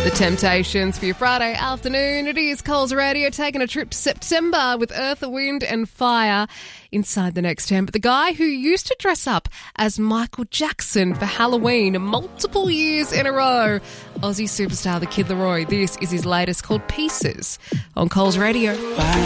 The Temptations for your Friday afternoon. It is Coles Radio taking a trip to September with Earth, Wind and Fire inside the Next 10. But the guy who used to dress up as Michael Jackson for Halloween multiple years in a row, Aussie superstar The Kid Laroi. This is his latest called Pieces on Coles Radio.